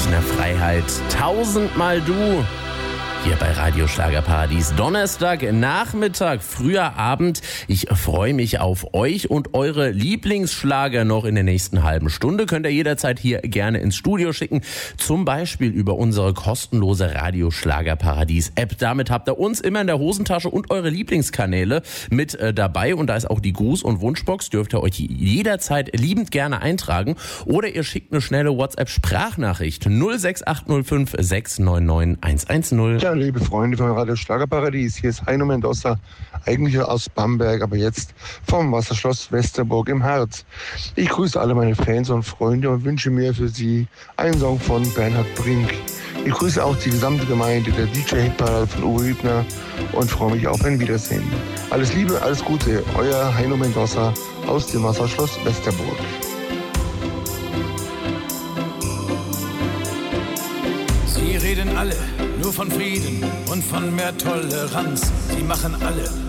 Münchner Freiheit. Tausendmal du. Hier bei Radio Schlagerparadies. Donnerstag, Nachmittag, früher Abend. Ich freue mich auf euch und eure Lieblingsschlager noch in der nächsten halben Stunde. Könnt ihr jederzeit hier gerne ins Studio schicken. Zum Beispiel über unsere kostenlose Radio Schlagerparadies App. Damit habt ihr uns immer in der Hosentasche und eure Lieblingskanäle mit dabei. Und da ist auch die Gruß- und Wunschbox. Dürft ihr euch jederzeit liebend gerne eintragen. Oder ihr schickt eine schnelle WhatsApp-Sprachnachricht 06805 699 110. Ja, liebe Freunde von Radio Schlagerparadies, hier ist Heino Mendoza, eigentlich aus Bamberg, aber jetzt vom Wasserschloss Westerburg im Harz. Ich grüße alle meine Fans und Freunde und wünsche mir für sie einen Song von Bernhard Brink. Ich grüße auch die gesamte Gemeinde der DJ-Hitparade von Uwe Hübner und freue mich auf ein Wiedersehen. Alles Liebe, alles Gute, euer Heino Mendoza aus dem Wasserschloss Westerburg. Sie reden alle nur von Frieden und von mehr Toleranz. Sie machen alle